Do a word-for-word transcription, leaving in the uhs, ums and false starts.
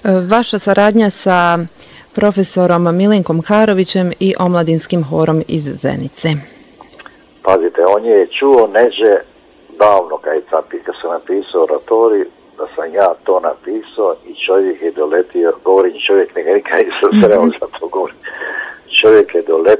Vaša saradnja sa profesorom Milenkom Karovićem i omladinskim horom iz Zenice. Pazite, on je čuo neđe davno kad, kad sam napisao oratorij, da sam ja to napisao i čovjek je doletio, govorim čovjek, neka nikad nisam sreo za to govorim, čovjek je doletio